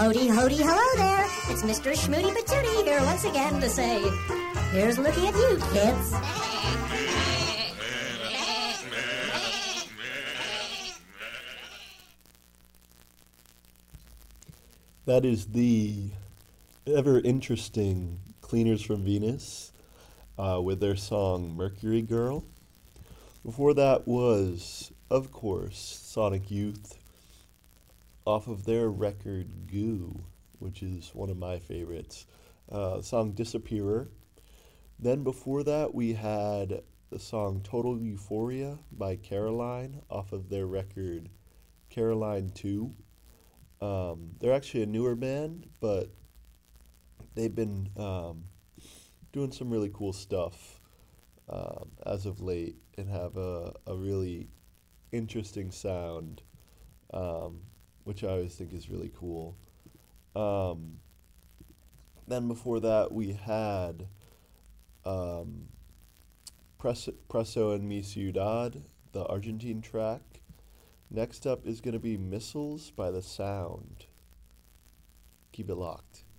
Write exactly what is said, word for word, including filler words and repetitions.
Hody, hody, hello there. It's Mister Schmooty Patootie here once again to say, here's looking at you, kids. That is the ever interesting Cleaners from Venus uh, with their song Mercury Girl. Before that was, of course, Sonic Youth off of their record Goo, which is one of my favorites. Uh, the song Disappearer. Then before that we had the song Total Euphoria by Caroline off of their record Caroline two. Um, they're actually a newer band, but they've been um, doing some really cool stuff um, as of late and have a, a really interesting sound, um, which I always think is really cool. Um, then before that, we had um, Pres- Preso and Mi Ciudad, the Argentine track. Next up is going to be Missiles by The Sound. Keep it locked.